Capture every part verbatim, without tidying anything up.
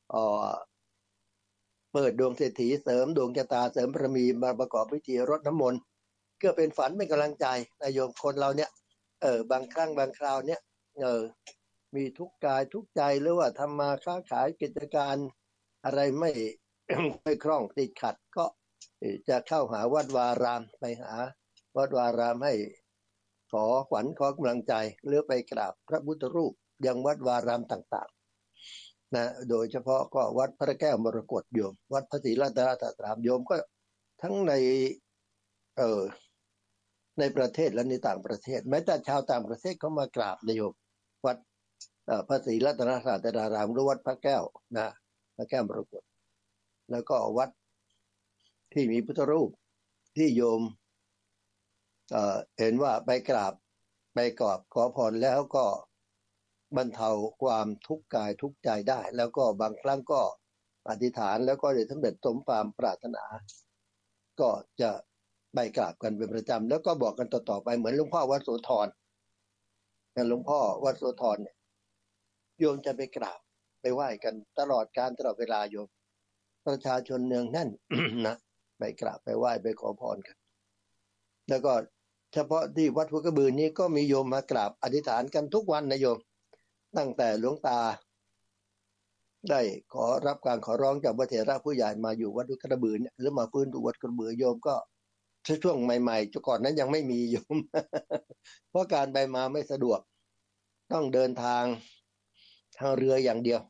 เอ่อเปิดดวงเศรษฐีเสริมดวงชะตาเสริมบารมีมาประกอบพิธีรดน้ำมนต์ก็เป็นฝันเป็นกำลังใจนายโยมคนเราเนี่ยเออบางครั้งบางคราวเนี่ยเออมีทุกข์กายทุกข์ใจหรือว่าทำมาค้าขายกิจการอะไรไม่ ไม่คล่องติดขัดก็จะเข้าหาวัดวารามไปหาวัดวารามให้ขอขวัญขอกำลังใจหรือไปกราบพระพุทธรูปยังวัดวารามต่างๆนะโดยเฉพาะก็วัดพระแก้วมรกตโยมวัดพระศรีรัตนตรามโยมก็ทั้งในเออในประเทศและในต่างประเทศแม้แต่ชาวต่างประเทศเขามากราบนะโยมวัดพระศรีรัตนตรารามหรือวัดพระแก้วนะพระแก้วมรกตแล้วก็วัดที่มีพุทธรูปที่โยม เอ่อเห็นว่าไปกราบไปกราบขอพรแล้วก็บรรเทาความทุกข์กายทุกข์ใจได้แล้วก็บางครั้งก็อธิษฐานแล้วก็ได้สำเร็จสมความปรารถนาก็จะไปกราบกันเป็นประจำแล้วก็บอกกันต่อๆไปเหมือนหลวงพ่อวัดโสธรแต่หลวงพ่อวัดโสธรเนี่ยโยมจะไปกราบไปไหว้กันตลอดการตลอดเวลาโยมประชาชนเนืองแน่น นะไปกราบไปไหว้ไปขอพรกันแล้วก็เฉพาะที่วัดหัวกระบือนี้ก็มีโยมมากราบอธิษฐานกันทุกวันนะโยมตั้งแต่หลวงตาได้ขอรับการขอร้องจากพระเถระผู้ใหญ่มาอยู่วัดหัวกระบือเนี่ยหรือมาฟื้นดูวัดกระบือโยมก็ช่วงใหม่ๆก่อนนั้นยังไม่มีโยม เพราะการไปมาไม่สะดวกต้องเดินทางทางเรืออย่างเดียว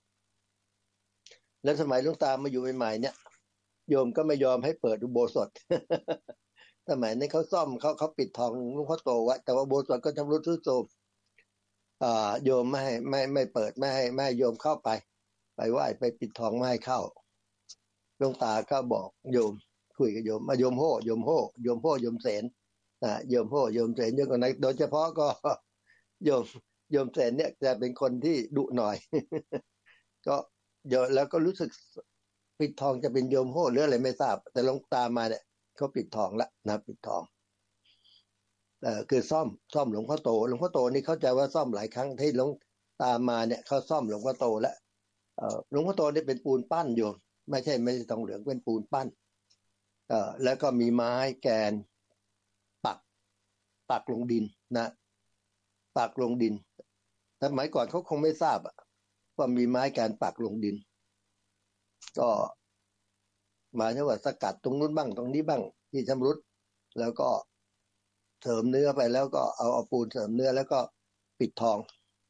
และสมัยหลวงตามาอยู่ใหม่ๆเนี่ยโยมก็ไม่ยอมให้เปิดอุโบสถ สมัยนี้เขาซ่อมเขาเขาปิดทองหลวงพ่อโตไว้แต่ว่าอุโบสถก็ชำรุดทรุดโทรมอ่าโยมไม่ให้ไม่ไม่เปิดไม่ให้ไม่ให้โยมเข้าไปไปไหว้ไปปิดทองไม่ให้เข้าหลวงตาก็บอกโยมคุยกับโยมมาโยมโหโยมโหโยมโหโยมเสนอ่าโยมโหโยมเสนโยมคนไหนโดยเฉพาะก็โยมโยมเสนเนี่ยจะเป็นคนที่ดุหน่อย ก็โยมแล้วก็รู้สึกปิดทองจะเป็นโยมโหหรืออะไรไม่ทราบแต่หลวงตามาเนี่ยเขาปิดทองละนะปิดทองเอ่อคือซ่อมซ่อมหลวงพ่อโตหลวงพ่อโตนี่เข้าใจว่าซ่อมหลายครั้งที่หลวงตามาเนี่ยเขาซ่อมหลวงพ่อโตแล้วเอ่อหลวงพ่อโตนี่เป็นปูนปั้นอยู่ไม่ใช่ไม่ใช่ทองเหลืองเป็นปูนปั้นเอ่อแล้วก็มีไม้แกนปักปักลงดินนะปักลงดินสมัยก่อนเขาคงไม่ทราบอะว่ามีไม้แกนปักลงดินก็หมายถึงว่าสกัดตรงนู้นบ้างตรงนี้บ้างที่ชำรุดแล้วก็เสริมเนื้อไปแล้วก็เอาเอาปูนเสริมเนื้อแล้วก็ปิดทอง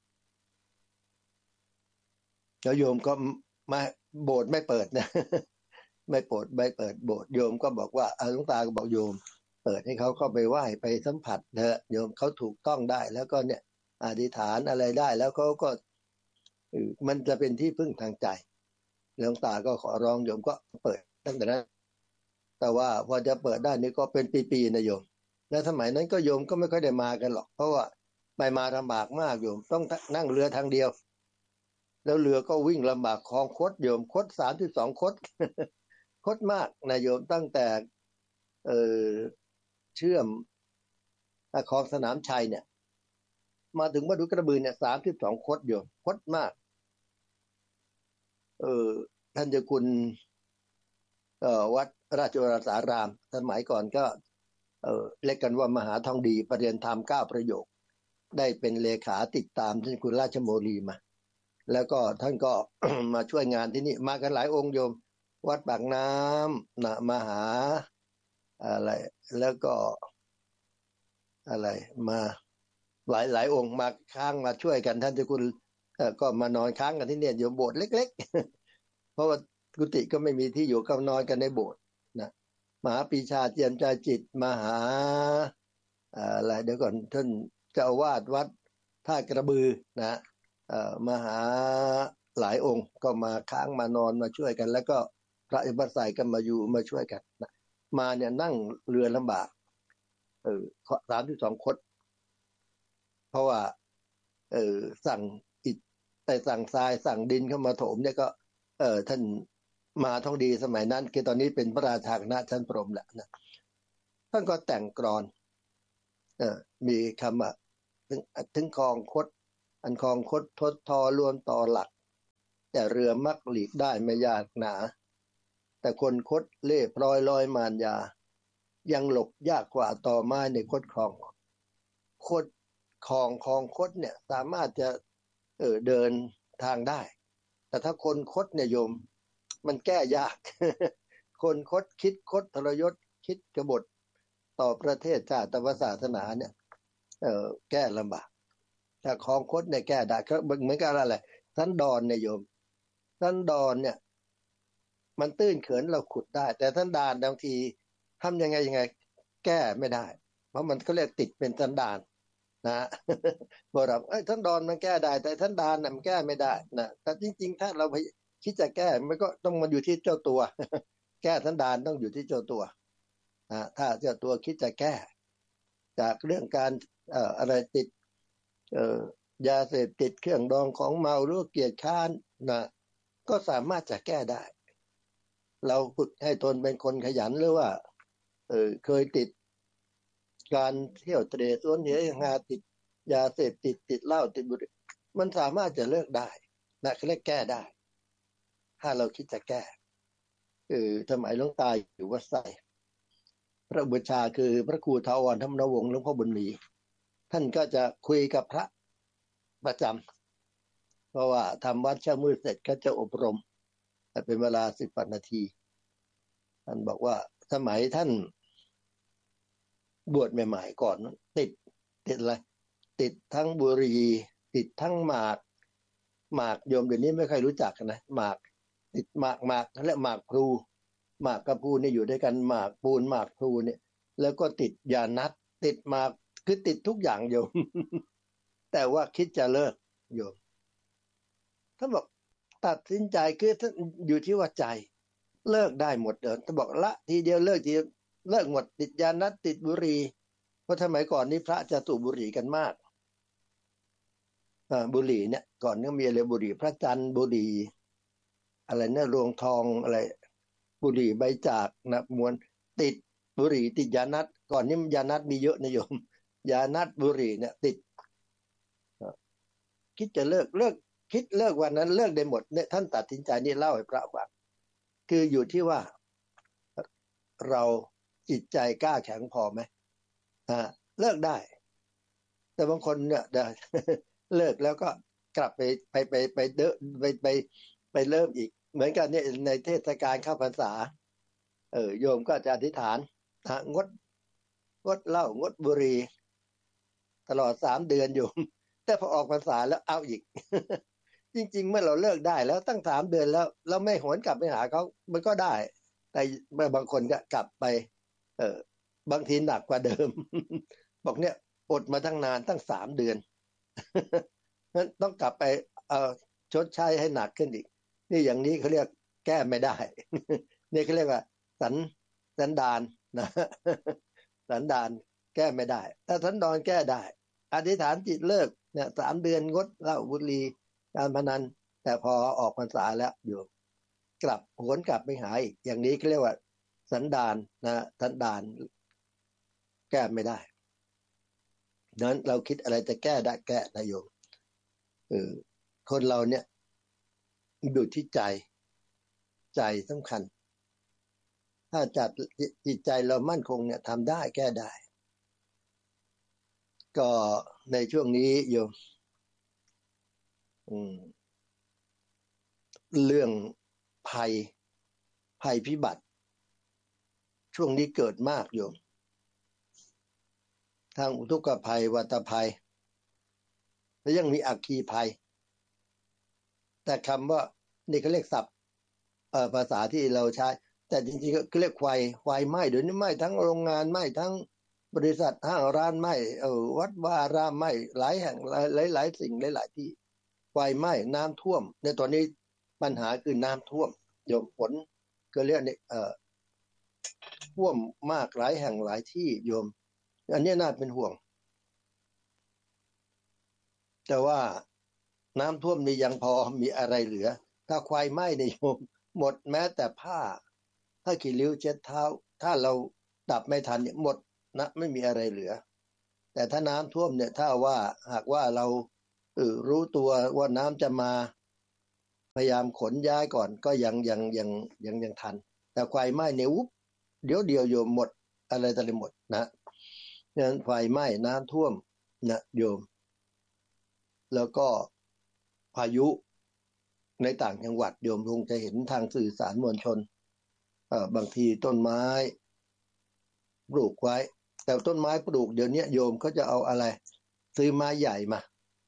แล้วโยมก็มาโบสถ์ไม่เปิดนะ ไม่เปิดไม่เปิดโบสถ์โยมก็บอกว่าหลวงตาก็บอกโยมเปิดให้เขาเข้าไปไหว้ไปสัมผัสเถอะโยมเขาถูกต้องได้แล้วก็เนี่ยอธิษฐานอะไรได้แล้วเขาก็มันจะเป็นที่พึ่งทางใจหลวงตาก็ขอร้องโยมก็เปิดตั้งแต่นั้นแต่ว่าพอจะเปิดได้นี่ก็เป็นปีๆนะโยมและสมัยนั้นก็โยมก็ไม่ค่อยได้มากันหรอกเพราะว่าไปมาลำบากมากโยมต้องนั่งเรือทางเดียวแล้วเรือก็วิ่งลำบากคลองคดโยมคดสามสิบสองคด คดมากนะโยมตั้งแต่เออเชื่อมคลองสนามชัยเนี่ยมาถึงวัดดุกระบือเนี่ยสามสิบสองคดโยมคดมากเออท่านเจ้าคุณเอ่อวัดราชวรสารามสมัยก่อนก็เออเรียกกันว่ามหาทองดีประเรียนธรรมเก้าประโยคได้เป็นเลขาติดตามท่านคุณราชโมลีมาแล้วก็ท่านก็ มาช่วยงานที่นี่มากันหลายองค์โยมวัดปากน้ำนะมาหาอะไรแล้วก็อะไรมาหลายหลายองค์มาค้างมาช่วยกันท่านเจ้าคุณก็มานอนค้างกันที่เนี่ยอยู่โบสถ์เล็กๆ เพราะว่ากุฏิก็ไม่มีที่อยู่ก็นอนกันในโบสถ์นะมหาปีชาเจียมใจจิตมหาอะไรเดี๋ยวก่อนท่านเจ้าอาวาสวัดท่ากระบือนะเอ่อมหาหลายองค์ก็มาค้างมานอนมาช่วยกันแล้วก็พระอิบัติใส่กันมาอยู่มาช่วยกันนะมาเนี่ยนั่งเรือลำบากเออสามที่สองคดเพราะว่าเออสั่งอิฐแต่สั่งทรายสั่งดินเข้ามาถมเนี่ยก็เออท่านมาทองดีสมัยนั้นคือตอนนี้เป็นพระราชาคณะชั้นพรหมแหละนะท่านก็แต่งกลอนเออมีคำว่าถึงถึงคลองคดอันคลองคดทดทอรวมต่อหลักแต่เรือมักหลีกได้ไม่ยากหนาแต่คนคดเล่พลอยลอยมารยายังหลบยากกว่าต่อไม้ในคดคลองคดคลองคลองคดเนี่ยสามารถจะเออเดินทางได้แต่ถ้าคนคดเนี่ยโยมมันแก้ยาก คนคดคิดคดทรยศคิดกบฏต่อประเทศชาติศาสนาเนี่ยเออแก้ลำบากแต่คลองคดเนี่ยแก้ได้ก็เหมือนกันอะไรสันดอนเนี่ยโยมสันดอนเนี่ยมันตื้นเขินเราขุดได้แต่สันดานบางทีทำยังไงยังไงแก้ไม่ได้เพราะมันก็เรียกติดเป็นสันดานนะบอกเราเอ้ยสันดอนมันแก้ได้แต่สันดานน่ะมันแก้ไม่ได้นะแต่จริงๆถ้าเราคิดจะแก้มันก็ต้องมันอยู่ที่เจ้าตัว แก้สันดานต้องอยู่ที่เจ้าตัวนะถ้าเจ้าตัวคิดจะแก้จากเรื่องการเอ่ออะไรติดเอ่อยาเสพติดเครื่องดองของเมาหรือเกียรติค้านนะก็สามารถจะแก้ได้เราฝึกให้ตนเป็นคนขยันหรือว่าเออเคยติดการเที่ยวเตร่สวนเหยหาติดยาเสพติดติดเหล้าติดบุหรี่มันสามารถจะเลิกได้นะเรียกแก้ได้ถ้าเราคิดจะแก้คือสมัยหลวงตาอยู่วัดไซพระบูชาคือพระครูถาวรธรรมนวงศ์หลวงพ่อบุญมีท่านก็จะคุยกับพระประจำเพราะว่าทำวัดเช้ามืดเสร็จก็จะอบรมเป็นเวลาสิบนาทีท่านบอกว่าสมัยท่านบวชใหม่ๆก่อนติดติดอะไรติดทั้งบุหรี่ติดทั้งหมากหมากโยมเดี๋ยวนี้ไม่ค่อยรู้จักนะหมากติดหมากหมากเขาเรียกหมากพลูหมากกับพลูเนี่ยอยู่ด้วยกันหมากปูนหมากพลูเนี่ยแล้วก็ติดยานัดติดหมากคือติดทุกอย่างโยม แต่ว่าคิดจะเลิกโยมท่านบอกตัดสินใจคือท่านอยู่ที่ว่าใจเลิกได้หมดเดินท่านบอกละทีเดียวเลิกทีเลิกหมดติดยานัดติดบุหรี่เพราะสมัยก่อนนี้พระจะสูบบุหรี่กันมากอ่าบุหรี่เนี่ยก่อนก็มีอะไรบุหรี่พระจันทร์บุหรี่อะไรเนี่ยรวงทองอะไรบุหรี่ใบจากนะมวลติดบุหรี่ติดยานัดก่อนนี้ยานัดมีเยอะนะโยมยานัดบุหรี่เนี่ยติดคิดจะเลิกเลิกคิดเลิกวันนั้นเลิกได้หมดเนี่ยท่านตัดสินใจนี่เล่าให้พระฟังคืออยู่ที่ว่าเราจิตใจกล้าแข็งพอไหมอ่าเลิกได้แต่บางคนเนี่ยเลิกแล้วก็กลับไปไปไปไปเดอะไปไปไปเริ่มอีกเหมือนกันเนี่ยในเทศกาลเข้าพรรษาเออโยมก็จะอธิษฐานงดงดเหล้างดบุหรี่ตลอดสามเดือนโยมแต่พอออกพรรษาแล้วเอาอีก จริงๆเมื่อเราเลิกได้แล้วตั้งสามเดือนแล้วเราไม่หวนกลับไปหาเขามันก็ได้แต่บางคนก็กลับไปเออบางทีหนักกว่าเดิม บอกเนี่ยอดมาตั้งนานตั้งสามเดือนนั้นต้องกลับไปเอ่อชดใช้ให้หนักขึ้นอีกนี่อย่างนี้เขาเรียกแก้ไม่ได้ นี่เขาเรียกว่าสันสันดานนะสันดานแก้ไม่ได้ถ้าสันดานแก้ได้อธิษฐานจิตเลิกเนี่ยสามเดือนงดเหล้าบุหรี่การพนันแต่พอออกพรรษาแล้วอยู่กลับหวนกลับไปหาอีกอย่างนี้เขาเรียกว่าสันดานนะสันดานแก้ไม่ได้นั้นเราคิดอะไรจะแก้ได้แก้นะโยมเออคนเราเนี่ยอยู่ที่ใจใจสำคัญถ้าจัดจิตใจเรามั่นคงเนี่ยทำได้แก้ได้ก็ในช่วงนี้โยมเรื่องภัยภัยพิบัติช่วงนี้เกิดมากโยมทางอุทกภัยวัตภัยและยังมีอัคคีภัยแต่คำว่านี่เขาเรียกศัพท์เอ่อภาษาที่เราใช้แต่จริงๆก็เรียกไฟไฟไหม้เดี๋ยวนี้ไหม้ทั้งโรงงานไหม้ทั้งบริษัทห้างร้านไหม้เออวัดวาอารามไหม้หลายแห่งหลายหลายสิ่งหลายๆที่ไฟไหม้น้ำท่วมในตอนนี้ปัญหาคือน้ำท่วมโยมฝนก็เรียกนี่เอ่อท่วมมากหลายแห่งหลายที่โยมอันนี้น่าเป็นห่วงแต่ว่าน้ำท่วมนี่ยังพอมีอะไรเหลือถ้าไฟไหม้เนี่ยโยมหมดแม้แต่ผ้าถ้าขี้ริ้วเช็ดเท้าถ้าเราดับไม่ทันเนี่ยหมดนะไม่มีอะไรเหลือแต่ถ้าน้ำท่วมเนี่ยถ้าว่าหากว่าเราเออรู้ตัวว่าน้ำจะมาพยายามขนย้ายก่อนก็ยังยังยังยังยังทันแต่ไฟไหม้เนี่ยอุ๊บเดี๋ยวเดียวโยมหมดอะไรต่างๆหมดนะนั้นไฟไหม้น้ำท่วมนะโยมแล้วก็พายุในต่างจังหวัดโยมคงจะเห็นทางสื่อสารมวลชนเอ่อบางทีต้นไม้ปลูกไว้แต่ต้นไม้ปลูกเดี๋ยวนี้โยมเขาจะเอาอะไรซื้อไม้ใหญ่มา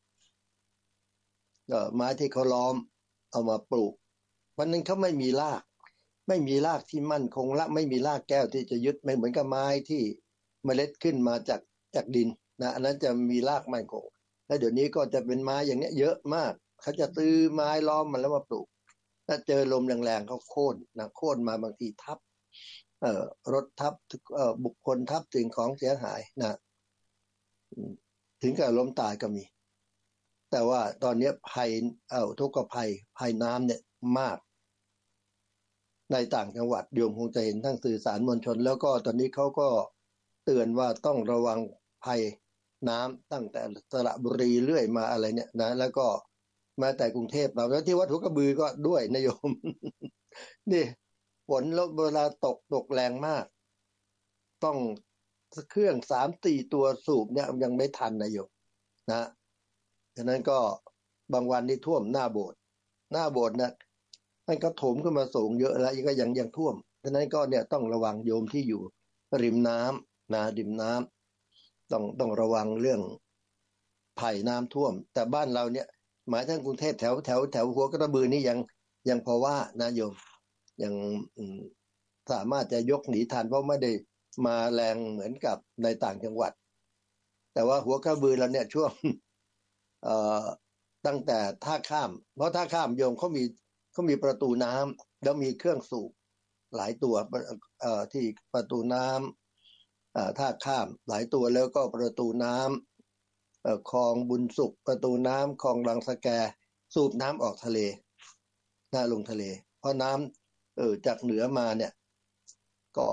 เอ่อไม้ที่เขาล้อมเอามาปลูกเพราะนั้นเขาไม่มีรากไม่มีรากที่มั่นคงและไม่มีรากแก้วที่จะยึดไม่เหมือนกับไม้ที่เมล็ดขึ้นมาจากจากดินนะอันนั้นจะมีรากมั่นคงแล้วเดี๋ยวนี้ก็จะเป็นไม้อย่างนี้เยอะมากเขาจะซื้อไม้ล้อมมันแล้วมาปลูกถ้าเจอลมแรงๆเขาโค่นนะโค่นมาบางทีทับเอ่อรถทับเอ่อบุคคลทับสิ่งของเสียหายนะถึงกับล้มตายก็มีแต่ว่าตอนนี้ภัยเอ่อทุกภัยภัยน้ำเนี่ยมากในต่างจังหวัดโยมคงจะเห็นทั้งสื่อสารมวลชนแล้วก็ตอนนี้เขาก็เตือนว่าต้องระวังภัยน้ำตั้งแต่สระบุรีเรื่อยมาอะไรเนี่ยนะแล้วก็แม้แต่กรุงเทพเราแล้วที่วัดหัวกระบือก็ด้วยนะโยม นี่ฝนแล้วเวลาตกตกแรงมากต้องเครื่องสามสี่ตัวสูบเนี่ยยังไม่ทันนะโยมนะฉะนั้นก็บางวันนี่ท่วมหน้าโบสถ์หน้าโบสถ์นะมันก็ถมขึ้นมาสูงเยอะแล้วก็ยังยังท่วมฉะนั้นก็เนี่ยต้องระวังโยมที่อยู่ริมน้ำนะริมน้ำต้องต้องระวังเรื่องภัยน้ำท่วมแต่บ้านเราเนี่ยหมายถึงกรุงเทพแถวแถวแถวหัวกระบือนี่ยังยังพอว่านะโยมยังสามารถจะยกหนีทันเพราะไม่ได้มาแรงเหมือนกับในต่างจังหวัดแต่ว่าหัวกระบือเราเนี่ยช่วงเอ่อตั้งแต่ท่าข้ามเพราะท่าข้ามโยมเขามีเขามีประตูน้ำแล้วมีเครื่องสูบหลายตัวเอ่อที่ประตูน้ำเอ่อท่าข้ามหลายตัวแล้วก็ประตูน้ำเอ่อคลองบุญสุขประตูน้ำคลองบางสะแกสูบน้ำออกทะเลน่าลงทะเลเพราะน้ำเออจากเหนือมาเนี่ยก็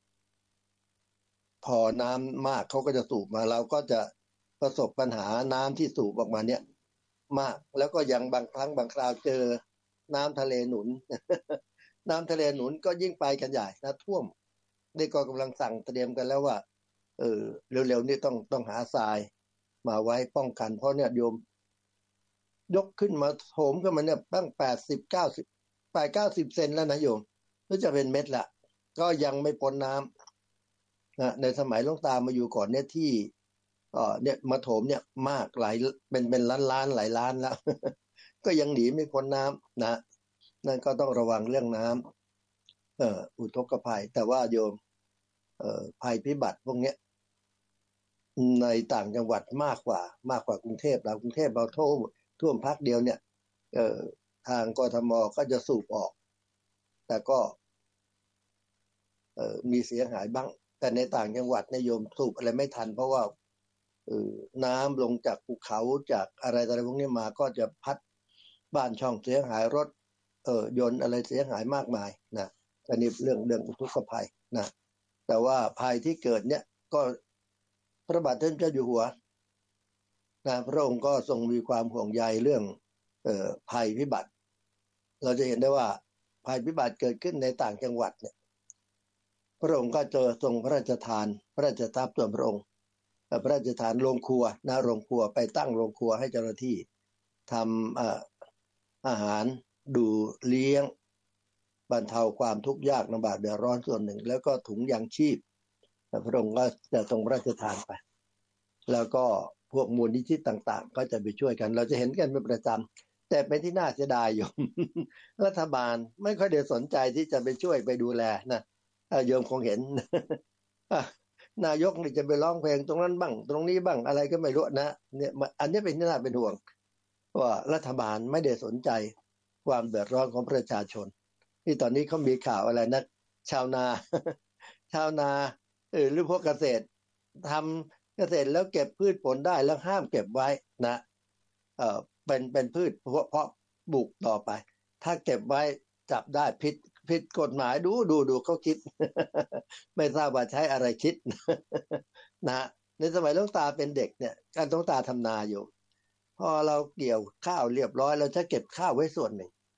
พอน้ำมากเขาก็จะสูบมาเราก็จะประสบปัญหาน้ำที่สูบออกมาเนี่ยมากแล้วก็ยังบางครั้งบางคราวเจอน้ำทะเลหนุน น้ำทะเลหนุนก็ยิ่งไปกันใหญ่นะท่วมนี่ก็กำลังสั่งเตรียมกันแล้วว่าเออเร็วๆนี่ต้องต้องหาทรายมาไว้ป้องกันเพราะเนี่ยโยมยกขึ้นมาโถมขึ้นมาเนี่ยตั้งแปดสิบเก้าสิบแปดเก้าสิบเซนแล้วนะโยมก็จะเป็นเม็ดละก็ยังไม่พ้นน้ำนะในสมัยหลวงตามาอยู่ก่อนเนี่ยที่เอ่อเนี่ยมาโถมเนี่ยมากหลายเป็นเป็นล้านล้านหลายล้านแล้ว ก็ยังหนีไม่พ้นน้ำนะนั่นก็ต้องระวังเรื่องน้ำเอ่ออุทกภัยแต่ว่าโยมเอ่อภัยพิบัติพวกเนี้ยในต่างจังหวัดมากกว่ามากกว่ากรุงเทพเรากรุงเทพเราท่วมท่วมพักเดียวเนี่ยเอ่อทางกทมก็จะสูบออกแต่ก็เอ่อมีเสียหายบ้างแต่ในต่างจังหวัดเนี่ยโยมสูบอะไรไม่ทันเพราะว่าเอ่อน้ำลงจากภูเขาจากอะไรอะไรพวกนี้มาก็จะพัดบ้านช่องเสียหายรถเอ่อยนต์อะไรเสียหายมากมายนะอันนี้เรื่องเรื่องอุทกภัยนะแต่ว่าภัยที่เกิดเนี่ยก็พระบาทสมเด็จเจ้าอยู่หัวนะพระองค์ก็ทรงมีความห่วงใยเรื่องเอ่อภัยพิบัติเราจะเห็นได้ว่าภัยพิบัติเกิดขึ้นในต่างจังหวัดเนี่ยพระองค์ก็จะทรงพระราชทานพระราชทรัพย์ส่วนพระองค์พระราชทานโรงครัวนะโรงครัวไปตั้งโรงครัวให้เจ้าหน้าที่ทำอ่าอาหารดูเลี้ยงบรรเทาความทุกข์ยากลำบากเดือดร้อนส่วนหนึ่งแล้วก็ถุงยางชีพพระองค์ก็จะทรงพระราชทานไปแล้วก็พวกมูลนิธิต่างๆก็จะไปช่วยกันเราจะเห็นกันเป็นประจำแต่เป็นที่น่าเสียดายอยู่ รัฐบาลไม่ค่อยได้สนใจที่จะไปช่วยไปดูแลนะโยมคงเห็น นายกนี่จะไปร้องเพลงตรงนั้นบ้างตรงนี้บ้างอะไรก็ไม่รู้นะเนี่ยอันนี้เป็นที่น่าเป็นห่วงว่ารัฐบาลไม่ได้สนใจความเดือดร้อนของประชาชนที่ตอนนี้เขามีข่าวอะไรนะชาวนา ชาวนาเออหรือพวกเกษตรทำเกษตรแล้วเก็บพืชผลได้แล้วห้ามเก็บไว้นะเออเป็นเป็นพืชเพราะเพราะปลูกต่อไปถ้าเก็บไว้จับได้ผิดผิดกฎหมายดูดูดูเขาคิด ไม่ทราบว่าใช้อะไรคิด นะในสมัยหลวงตาเป็นเด็กเนี่ยการหลวงตาทำนาอยู่พอเราเกี่ยวข้าวเรียบร้อยเราจะเก็บข้าวไว้ส่วนหนึ่ง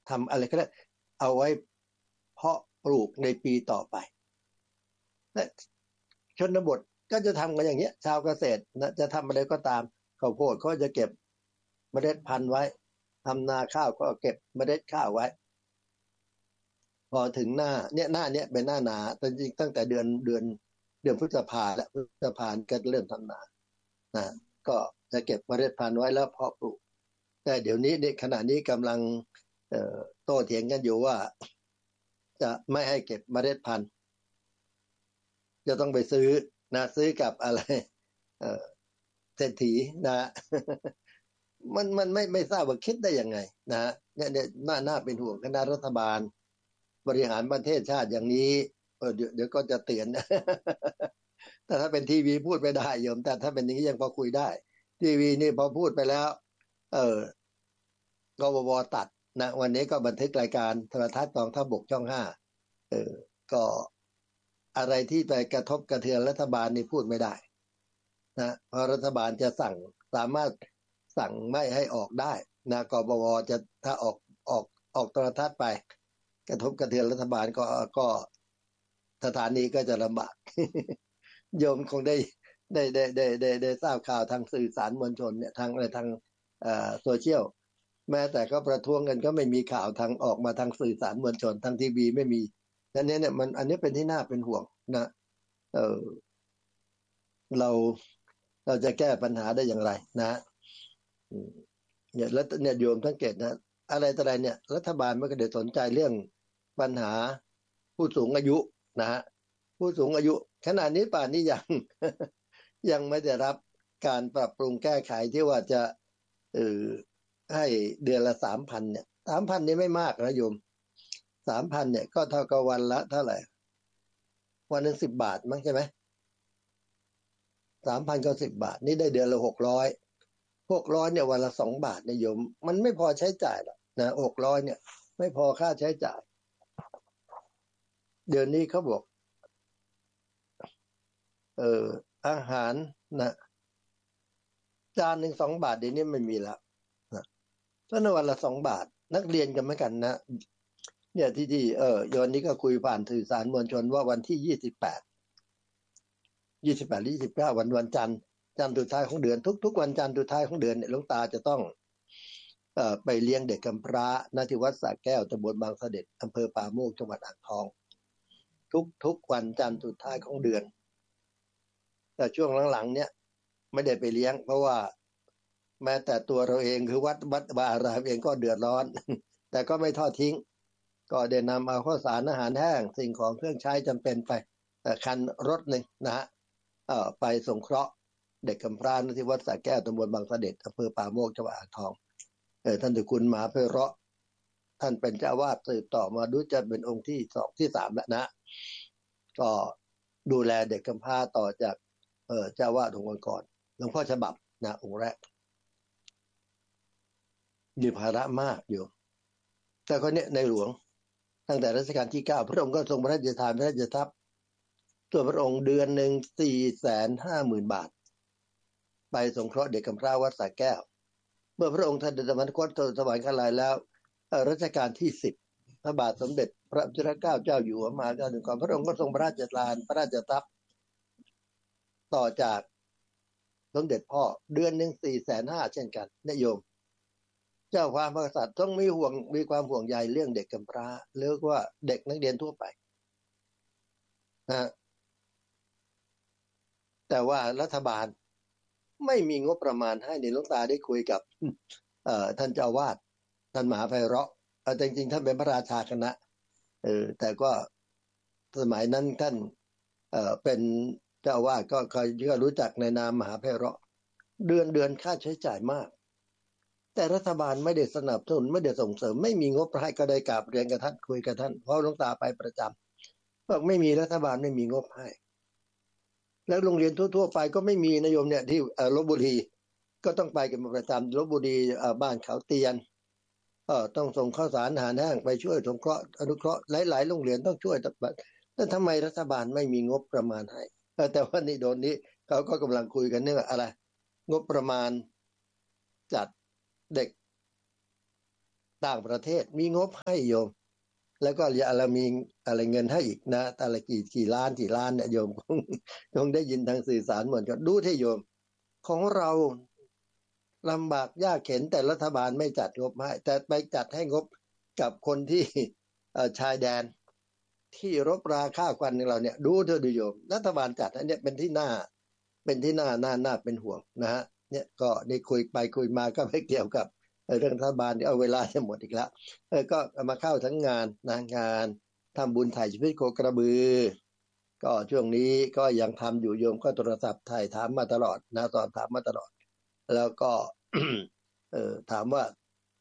ทำอะไรก็ได้เอาไว้เพาะปลูกในปีต่อไปและชนบทก็จะทำกันอย่างเงี้ยชาวเกษตรนะจะทำอะไรก็ตามข้าวโพดเขาจะเก็บเมล็ดพันธุ์ไว้ทำนาข้าวก็เก็บเมล็ดข้าวไว้พอถึงหน้าเนี่ยหน้าเนี้ยเป็นหน้าหนาแต่จริงตั้งแต่เดือนเดือนเดือนพฤษภาและพฤษภาก็เริ่มทำนานะก็จะเก็บเมล็ดพันธุ์ไว้แล้วเพาะปลูกแต่เดี๋ยวนี้ในขณะนี้กำลังเอ่อโต้เถียงกันอยู่ว่าจะไม่ให้เก็บเมล็ดพันธุ์จะต้องไปซื้อนะซื้อกับอะไรเอ่อเศรษฐีนะมันมันไม่ไม่ทราบว่าคิดได้ยังไงนะเนี่ยเนี่ยน่าน่าเป็นห่วงคณะรัฐบาลบริหารประเทศชาติอย่างนี้เออเดี๋ยวเดี๋ยวก็จะเตือนแต่ถ้าเป็นทีวีพูดไม่ได้โยมแต่ถ้าเป็นอย่างนี้ยังพอคุยได้ทีวีนี่พอพูดไปแล้วเออกบวตัดนะวันนี้ก็บันทึกรายการโทรทัศน์กองทัพบกช่องห้าเออก็อะไรที่ไปกระทบกระเทือนรัฐบาลนี่พูดไม่ได้นะเพราะรัฐบาลจะสั่งสามารถสั่งไม่ให้ออกได้นะกบวจะถ้าออกออกออกโทรทัศน์ไปกระทบกระเทือนรัฐบาลก็ก็สถานีก็จะลำบาก โยมคงได้ได้ได้ได้ได้ได้ทราบข่าวทางสื่อสารมวลชนเนี่ยทางอะไรทางโซเชียลแม้แต่ก็ประท้วงกันก็ไม่มีข่าวทางออกมาทางสื่อสารมวลชนทางทีวีไม่มีดังนั้นเนี่ยมันอันนี้เป็นที่น่าเป็นห่วงนะเออเราเราจะแก้ปัญหาได้อย่างไรนะเนี่ยแล้วเนี่ยโยมสังเกตนะอะไรต่ออะไรเนี่ยรัฐบาลไม่ก็ได้สนใจเรื่องปัญหาผู้สูงอายุนะฮะผู้สูงอายุขณะนี้ป่านนี้ยัง ยังไม่ได้รับการปรับปรุงแก้ไขที่ว่าจะเออให้เดือนละสามพันเนี่ยสามพันนี่ไม่มากนะโยมสามพันเนี่ยก็เท่ากับวันละเท่าไหร่วันหนึ่งสิบบาทมั้งใช่ไหมสามพันก็สิบบาทนี่ได้เดือนละหกร้อยหกร้อยเนี่ยวันละสองบาทเนี่ยโยมมันไม่พอใช้จ่ายหรอกนะหกร้อยเนี่ยไม่พอค่าใช้จ่ายเดือนนี้เขาบอกเอออาหารนะจานหนึ่งสองบาทเดี๋ยวนี้ไม่มีแล้วนะเพราะในวันละสองบาทนักเรียนกันเหมือนกันนะเนี่ยที่ที่เออโยนนี้ก็คุยผ่านสื่อสารมวลชนว่าวันที่ยี่สิบแปดยี่สิบแปดยี่สิบเก้าวันวันจันทร์จันทร์สุดท้ายของเดือนทุกๆวันจันทร์สุดท้ายของเดือนเนี่ยหลวงตาจะต้องเอ่อไปเลี้ยงเด็กกำพร้าณที่วัดสระแก้วตำบลบางเสด็จอำเภอป่าโมกจังหวัดอ่างทองทุกๆวันจันทร์สุดท้ายของเดือนแต่ช่วงหลังๆเนี่ยไม่ได้ไปเลี้ยงเพราะว่าแม้แต่ตัวเราเองคือวัดวัดวาอารามเองก็เดือดร้อนแต่ก็ไม่ทอดทิ้งก็ได้นำเอาข้าวสารอาหารแห้งสิ่งของเครื่องใช้จำเป็นไปคันรถหนึ่งนะฮะไปสงเคราะห์เด็กกำพร้าที่วัดสระแก้วตำบลบางเสด็จอำเภอป่าโมกจังหวัดอ่างทองเออท่านเจ้าคุณมหาไพเราะท่านเป็นเจ้าวาดสืบต่อมาดูจะเป็นองค์ที่สองที่สามแล้วนะก็ดูแลเด็กกำพร้าต่อจากเออเจ้าวาดองค์ก่อนหลวงพ่อฉบับนะองค์แรกมีภาระมากอยู่แต่คนนี้ในหลวงตั้งแต่รัชกาลที่เก้าพระองค์ก็ทรงพระราชทานพระราชทรัพย์ตัวพระองค์เดือนหนึ่งสี่แสนห้าหมื่นบาทไปสงเคราะห์เด็กกำพร้าวัดสระแก้วเมื่อพระองค์ท่านสวรรคตสวรรคาลัยแล้วรัชกาลที่สิบพระบาทสมเด็จพระจุลเกล้าเจ้าอยู่หัวมหาการก่อนพระองค์ก็ทรงพระราชทานพระราชทรัพย์ต่อจากสมเด็จพ่อเดือนหนึ่งสี่แสนห้าเช่นกันนโยมเจ้าความพระกษัตริย์ต้องมีห่วงมีความห่วงใยเรื่องเด็กกำพร้าหรือว่าเด็กนักเรียนทั่วไปนะแต่ว่ารัฐบาลไม่มีงบประมาณให้ในหลวงตาได้คุยกับท่านเจ้าวาดท่านมหาไพเราะจริงๆท่านเป็นพระราชาคณะเออแต่ก็สมัยนั้นท่านเอ่อเป็นเจ้าวาดก็เคยก็รู้จักในนามมหาไพเราะเดือนเดือนค่าใช้จ่ายมากแต่รัฐบาลไม่ได้สนับสนุนไม่ได้ส่งเสริมไม่มีงบให้ก็ได้กราบเรียนกับท่านคุยกับท่านเพราะหลวงตาไปประจำบอกไม่มีรัฐบาลไม่มีงบให้แล้วโรงเรียนทั่วๆไปก็ไม่มีนโยมเนี่ยที่ลพบุรีก็ต้องไปกันประจำลพบุรีบ้านเขาเตียนเออต้องส่งข้าวสารอาหารแห้งไปช่วยสงเคราะห์อนุเคราะห์หลายๆโรงเรียนต้องช่วยแต่ทำไมรัฐบาลไม่มีงบประมาณให้แต่ว่านี่โดนนี้เขาก็กำลังคุยกันเรื่องอะไรงบประมาณจัดเด็กต่างประเทศมีงบให้โยมแล้วก็เรามีอะไรเงินให้อีกนะอะไรกี่กี่ล้านกี่ล้านเนี่ยโยมคงคงได้ยินทางสื่อสารเหมือนกันดูที่โยมของเราลำบากยากเข็นแต่รัฐบาลไม่จัดงบให้แต่ไปจัดให้งบกับคนที่ชายแดนที่รบราฆ่าควันของเราเนี่ยดูเธอดูโยมรัฐบาลจัดอันนี้เป็นที่น่าเป็นที่น่าน่าน่าเป็นห่วงนะฮะเนี่ยก็ได้คุยไปคุยมาก็ไม่เกี่ยวกับเรื่องรัฐบาลเอาเวลาจะหมดอีกแล้วเออก็มาเข้าทั้งงานนะงานทำบุญถ่ายชีวิตโคกระบือก็ช่วงนี้ก็ยังทำอยู่โยมก็โทรศัพท์ถ่ายถามมาตลอดนะตอนถามมาตลอดแล้วก็ เออถามว่า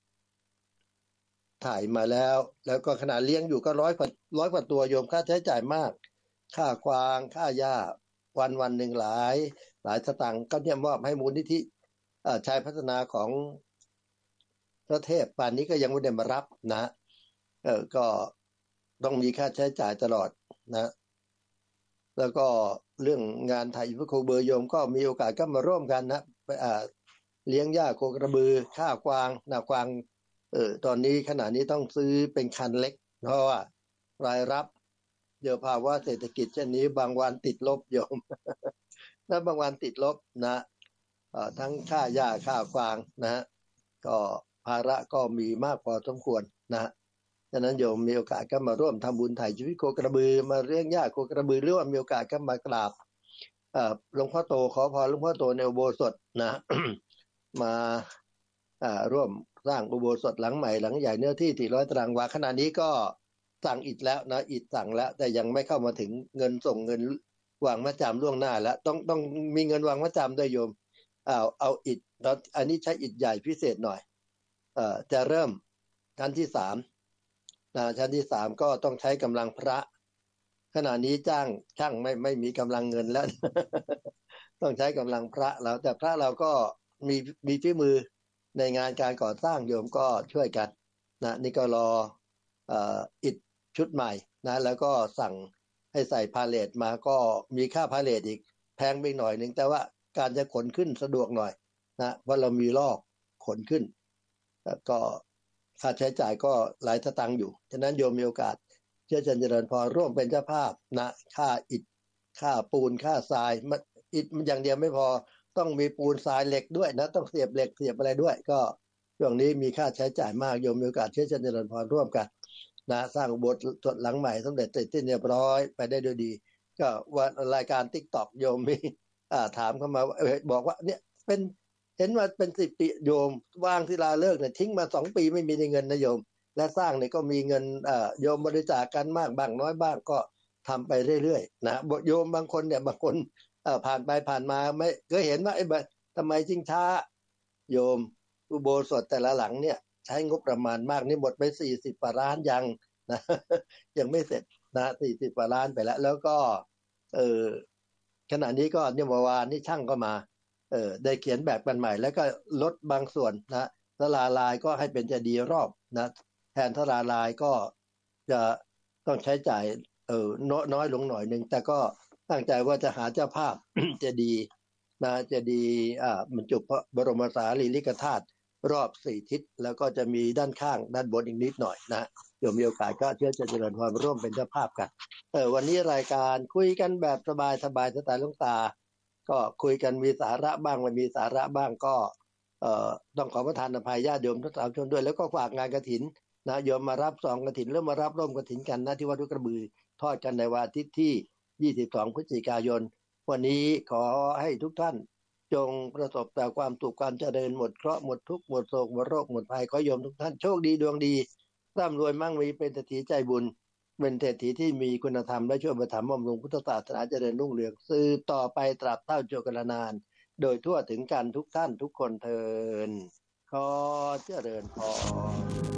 ถ่ายมาแล้วแล้วก็ขณะเลี้ยงอยู่ก็ร้อยกว่าร้อยกว่าตัวโยมค่าใช้จ่ายมากค่าควางค่าหญ้าวันวันหนึ่งหลายหลายสตางค์ก็เนี่ยมอบให้มูลนิธิชายพัฒนาของพระเทพป่านนี้ก็ยังไม่ได้มารับนะเออก็ต้องมีค่าใช้จ่ายตลอดนะแล้วก็เรื่องงานถ่ายพระโคเบอร์โยมก็มีโอกาสก็มาร่วมกันนะไปอ่าเลี้ยงหญ้าโคกระบือค่ากวางนากวางเออตอนนี้ขณะนี้ต้องซื้อเป็นคันเล็กเพราะว่ารายรับเดี๋ยวภาวะเศรษฐกิจเช่นนี้บางวันติดลบโยมแล้วบางวันติดลบนะทั้งค่าหญ้าค่ากวางนะก็ภาระก็มีมากพอสมควรนะฉะนั้นโยมมีโอกาสก็มาร่วมทำบุญถ่ายชีวิตโคกระบือมาเลี้ยงหญ้าโคกระบือหรือว่ามีโอกาสก็มากราบหลวงพ่อโตขอพรหลวงพ่อโตในอุโบสถนะ มาร่วมสร้างอุโบสถหลังใหม่หลังใหญ่เนื้อที่สี่ร้อยตารางวาขณะนี้ก็สั่งอิฐแล้วนะอิฐสั่งแล้วแต่ยังไม่เข้ามาถึงเงินส่งเงินวางมัดจำล่วงหน้าแล้วต้องต้องมีเงินวางมัดจำด้วยโยมเอาเอาอิฐแล้วอันนี้ใช้อิฐใหญ่พิเศษหน่อยเอ่อจะเริ่มชั้นที่สามนะชั้นที่สามก็ต้องใช้กำลังพระขณะนี้จ้างช่างไม่ไม่มีกำลังเงินแล้ว ต้องใช้กำลังพระแล้วแต่พระเราก็มีมีฝีมือในงานการก่อสร้างโยมก็ช่วยกันนะนี่ก็รอเอ่ออิฐชุดใหม่นะแล้วก็สั่งให้ใส่พาเลทมาก็มีค่าพาเลทอีกแพงไปหน่อยนึงแต่ว่าการจะขนขึ้นสะดวกหน่อยนะเพราะเรามีลอกขนขึ้นแล้วก็ค่าใช้จ่ายก็หลายสตางค์อยู่ฉะนั้นโยมมีโอกาสเชื่อเจริญพรร่วมเป็นเจ้าภาพนะค่าอิฐค่าปูนค่าทรายอิฐมันอย่างเดียวไม่พอต้องมีปูนทรายเหล็กด้วยนะต้องเสียบเหล็กเสียบอะไรด้วยก็ช่วงนี้มีค่าใช้จ่ายมากโยมมีโอกาสเชื่อเจริญพรร่วมกันนะสร้างโบสถ์หลังใหม่สำเร็จเสร็จสิ้นเรียบร้อยไปได้ด้วยดีก็วันรายการ TikTok โยมมีอ่าถามเข้ามาบอกว่าเนี่ยเป็นเห็นว่าเป็นสิบปีโยมว่างที่ลาเลิกเนี่ยทิ้งมาสองปีไม่มีเงินนะโยมและสร้างเนี่ยก็มีเงินอ่าโยมบริจาคกันมากบ้างน้อยบ้างก็ทำไปเรื่อยๆนะโยมบางคนเนี่ยบางคนผ่านไปผ่านมาไม่เคยเห็นว่าไอ้แบบทำไมจริงช้าโยมอุโบสถแต่ละหลังเนี่ยใช้งบประมาณมากนี่หมดไปสี่สิบกว่าล้านยังนะยังไม่เสร็จนะสี่สิบกว่าล้านไปแล้วแล้วก็เออขณะนี้ก็เนี่ยเมื่อวานนี่ช่างก็มาเออได้เขียนแบบกันใหม่แล้วก็ลดบางส่วนนะศาลาลายก็ให้เป็นเจดีย์รอบนะแทนศาลาลายก็จะต้องใช้จ่ายเออน้อยลงหน่อยนึงแต่ก็ตั้งใจว่าจะหาเจ้าภาพ จะดีนะจะดีอ่าบรรจุพระบรมสารีริกธาตุรอบสี่ทิศแล้วก็จะมีด้านข้างด้านบนอีกนิดหน่อยนะเดี๋ยวมีโอกาสก็เชื่อจะเจริญพรร่วมเป็นเจ้าภาพกันเออวันนี้รายการคุยกันแบบสบายสบายสไตล์หลวงตาก็คุยกันมีสาระบ้างไม่มีสาระบ้างก็เอ่อต้องขอประทานอภัยญาติโยมทุกสามชนด้วยแล้วก็ฝากงานกฐินนะโยมมารับซองกฐินแล้วมารับร่วมกฐินกันนะที่วัดกระบือทอดกันในวันอาทิตย์ที่ยี่สิบสองพฤศจิกายนวันนี้ขอให้ทุกท่านจงประสบแต่ความสุขความเจริญหมดเคราะห์หมดทุกข์หมดโศกหมดโรคหมดภัยขอโยมทุกท่านโชคดีดวงดีร่ำรวยมั่งมีเป็นเศรษฐีใจบุญเป็นเศรษฐีที่มีคุณธรรมและช่วยประถมบำรุงพุทธศาสนาเจริญรุ่งเรืองสืบต่อไปตราบเท่าโจกรนานโดยทั่วถึงกันทุกท่านทุกคนเทินขอเจริญพร